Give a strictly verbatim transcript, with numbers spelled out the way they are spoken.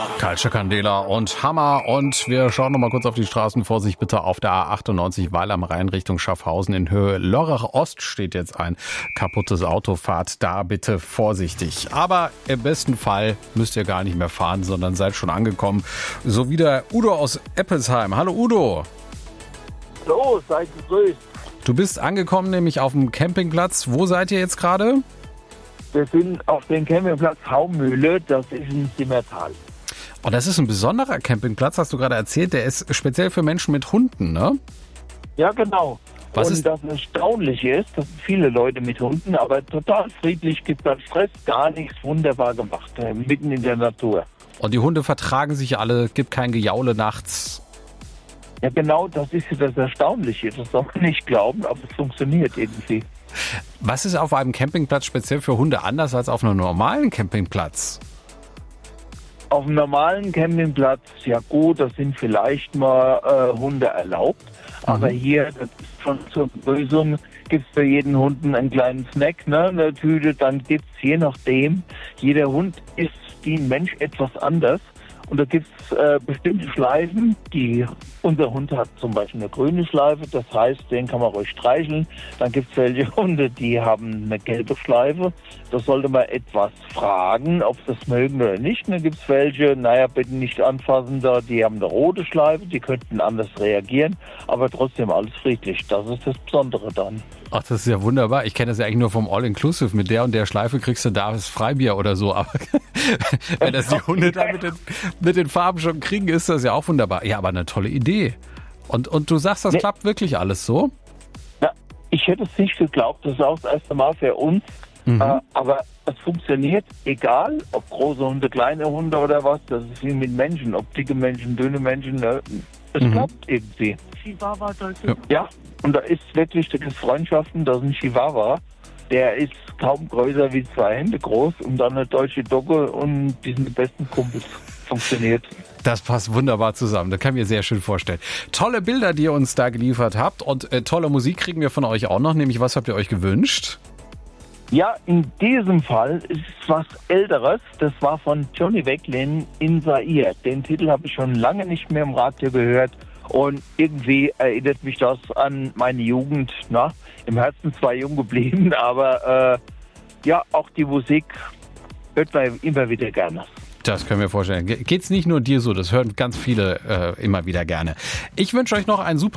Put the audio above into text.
Calcio Candela und Hammer. Und wir schauen noch mal kurz auf die Straßen. Vorsicht bitte auf der A achtundneunzig Weil am Rhein Richtung Schaffhausen in Höhe Lörrach Ost steht jetzt ein kaputtes Auto. Fahrt da bitte vorsichtig. Aber im besten Fall müsst ihr gar nicht mehr fahren, sondern seid schon angekommen. So wie der Udo aus Eppelsheim. Hallo Udo. Hallo, seid gegrüßt. Du bist angekommen, nämlich auf dem Campingplatz. Wo seid ihr jetzt gerade? Wir sind auf dem Campingplatz Haumühle, das ist in Simmertal. Oh, das ist ein besonderer Campingplatz, hast du gerade erzählt. Der ist speziell für Menschen mit Hunden, ne? Ja, genau. Was und ist das Erstaunliche ist, das sind viele Leute mit Hunden, aber total friedlich, gibt keinen Stress, gar nichts, wunderbar gemacht, äh, mitten in der Natur. Und die Hunde vertragen sich alle, gibt kein Gejaule nachts. Ja, genau, das ist ja das Erstaunliche. Das soll man nicht glauben, aber es funktioniert irgendwie. Was ist auf einem Campingplatz speziell für Hunde anders als auf einem normalen Campingplatz? Auf einem normalen Campingplatz, ja gut, da sind vielleicht mal äh, Hunde erlaubt. Aber hier, das ist schon zur Begrüßung, gibt es für jeden Hund einen kleinen Snack, ne, eine Tüte. Dann gibt es je nachdem, jeder Hund ist wie ein Mensch etwas anders. Und da gibt es äh, bestimmte Schleifen, die unser Hund hat zum Beispiel eine grüne Schleife, das heißt, den kann man ruhig streicheln. Dann gibt es welche Hunde, die haben eine gelbe Schleife. Da sollte man etwas fragen, ob sie das mögen oder nicht. Dann gibt es welche, naja, bitte nicht anfassen, da, die haben eine rote Schleife, die könnten anders reagieren, aber trotzdem alles friedlich. Das ist das Besondere dann. Ach, das ist ja wunderbar. Ich kenne das ja eigentlich nur vom All-Inclusive. Mit der und der Schleife kriegst du da das Freibier oder so. Aber wenn das die Hunde da mit den, mit den Farben schon kriegen, ist das ja auch wunderbar. Ja, aber eine tolle Idee. Und, und du sagst, das Nee. klappt wirklich alles so? Ja, ich hätte es nicht geglaubt, das ist auch das erste Mal für uns. Mhm. Äh, aber es funktioniert, egal, ob große Hunde, kleine Hunde oder was. Das ist wie mit Menschen, ob dicke Menschen, dünne Menschen. Ne? Es Mhm. klappt irgendwie. Chihuahua sollte. Ja. Ja, und da ist wirklich, da gibt's Freundschaften, da ist ein Chihuahua, der ist kaum größer wie zwei Hände groß und dann eine deutsche Dogge und die sind die besten Kumpels. Funktioniert. Das passt wunderbar zusammen. Das kann ich mir sehr schön vorstellen. Tolle Bilder, die ihr uns da geliefert habt. Und äh, tolle Musik kriegen wir von euch auch noch. Nämlich, was habt ihr euch gewünscht? Ja, in diesem Fall ist es was Älteres. Das war von Johnny Wecklin in Zaire. Den Titel habe ich schon lange nicht mehr im Radio gehört. Und irgendwie erinnert mich das an meine Jugend. Na, im Herzen zwar jung geblieben, aber äh, ja, auch die Musik hört man immer wieder gerne. Das können wir vorstellen. Ge- Geht's nicht nur dir so, das hören ganz viele äh, immer wieder gerne. Ich wünsche euch noch einen super